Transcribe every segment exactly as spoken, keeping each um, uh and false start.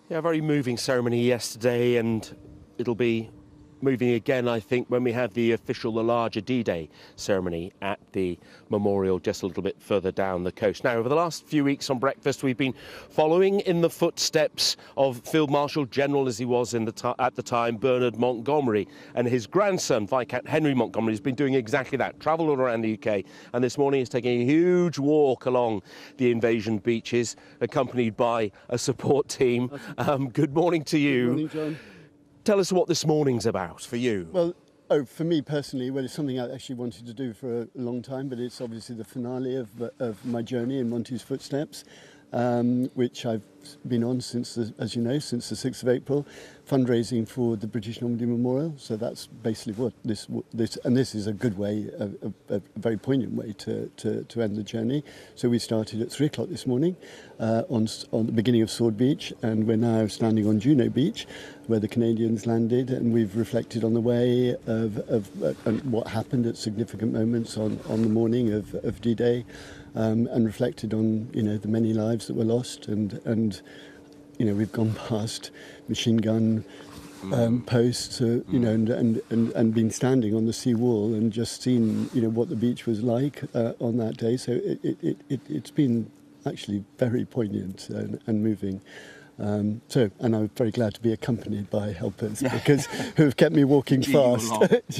Yeah, a very moving ceremony yesterday, and it'll be moving again, I think, when we have the official, the larger D-Day ceremony at the memorial just a little bit further down the coast. Now, over the last few weeks on Breakfast, we've been following in the footsteps of Field Marshal General, as he was in the t- at the time, Bernard Montgomery, and his grandson, Viscount Henry Montgomery, has been doing exactly that, travelled all around the U K, and this morning is taking a huge walk along the invasion beaches, accompanied by a support team. Um, good morning to you. Good morning, John. Tell us what this morning's about for you. Well, oh, for me personally, well, it's something I actually wanted to do for a long time, but it's obviously the finale of, of my journey in Monty's footsteps, um, which I've been on since, the, as you know, since the sixth of April, fundraising for the British Normandy Memorial. So that's basically what this, this and this is a good way, a, a, a very poignant way to, to, to end the journey. So we started at three o'clock this morning uh, on, on the beginning of Sword Beach, and we're now standing on Juno Beach, where the Canadians landed, and we've reflected on the way of, of uh, and what happened at significant moments on, on the morning of, of D-Day, um, and reflected on, you know, the many lives that were lost, and and you know, we've gone past machine gun um, posts, uh, you know, and, and, and, and been standing on the sea wall and just seen, you know, what the beach was like uh, on that day. So it, it, it, it, it's been actually very poignant and, and moving. Um, so, and I'm very glad to be accompanied by helpers because who've kept me walking fast.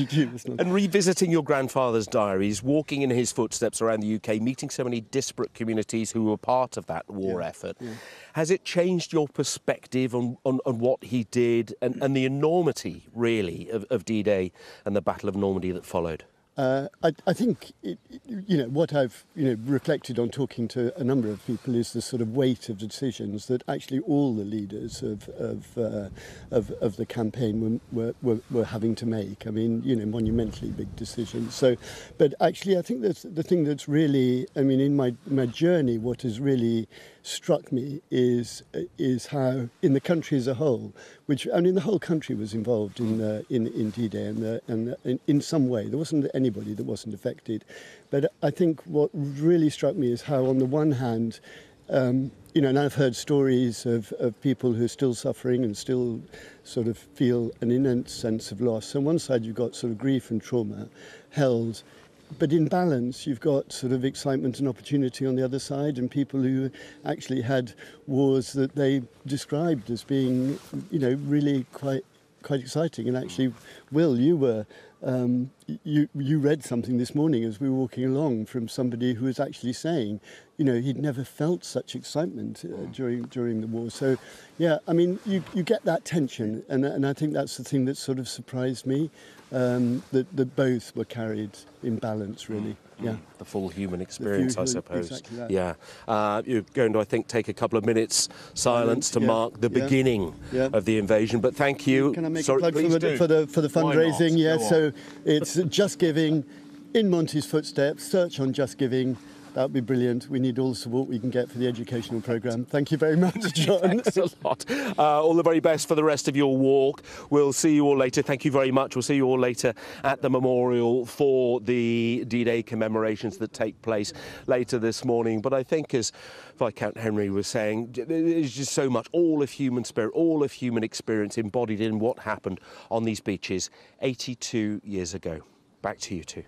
And revisiting your grandfather's diaries, walking in his footsteps around the U K, meeting so many disparate communities who were part of that war yeah, effort, yeah. Has it changed your perspective on, on, on what he did and, and the enormity, really, of, of D-Day and the Battle of Normandy that followed? Uh, I, I think, it, you know, what I've, you know, reflected on talking to a number of people is the sort of weight of decisions that actually all the leaders of of uh, of, of the campaign were, were were having to make. I mean, you know, monumentally big decisions. So, but actually, I think that's the thing that's really, I mean, in my my journey, what has really struck me is is how in the country as a whole, which I mean, the whole country was involved in uh, in in D-Day, and uh, and in, in some way there wasn't any anybody that wasn't affected. But I think what really struck me is how, on the one hand, um, you know, and I've heard stories of, of people who are still suffering and still sort of feel an immense sense of loss. On one side, you've got sort of grief and trauma held, but in balance, you've got sort of excitement and opportunity on the other side, and people who actually had wars that they described as being, you know, really quite quite exciting. And actually, Will, you were um, you you read something this morning as we were walking along from somebody who was actually saying, you know, he'd never felt such excitement uh, during during the war. So, yeah, I mean, you you get that tension, and and I think that's the thing that sort of surprised me, um, that that both were carried in balance, really. Yeah, the full human experience, full, I suppose. Exactly that. Yeah, uh, you're going to, I think, take a couple of minutes silence to yeah. mark the yeah. beginning yeah. of the invasion. But thank you. Can I make Sorry, a plug for the, for the for the fundraising? Yeah, so it's Just Giving, in Monty's footsteps. Search on Just Giving. That would be brilliant. We need all the support we can get for the educational programme. Thank you very much, John. Thanks a lot. Uh, all the very best for the rest of your walk. We'll see you all later. Thank you very much. We'll see you all later at the memorial for the D-Day commemorations that take place later this morning. But I think, as Viscount Henry was saying, there's just so much, all of human spirit, all of human experience embodied in what happened on these beaches eighty-two years ago. Back to you two.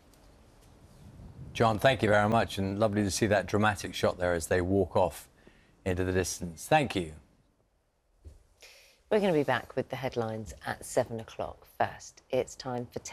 John, thank you very much, and lovely to see that dramatic shot there as they walk off into the distance. Thank you. We're going to be back with the headlines at seven o'clock. First, it's time for